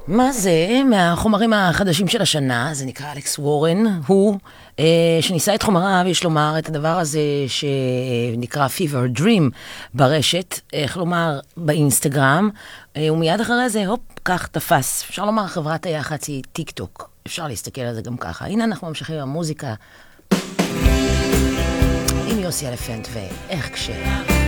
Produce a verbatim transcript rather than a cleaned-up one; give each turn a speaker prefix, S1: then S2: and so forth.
S1: מה זה? מהחומרים החדשים של השנה, זה נקרא אלכס וורן, הוא אה, שניסה את חומריו, יש לומר את הדבר הזה שנקרא Fever Dream ברשת, איך לומר באינסטגרם, אה, ומיד אחרי זה, הופ, כך תפס. אפשר לומר חברת היח"צ היא טיק טוק, אפשר להסתכל על זה גם ככה. הנה אנחנו ממשיכים עם המוזיקה, עם יוסי אלפנט ואיך קשה.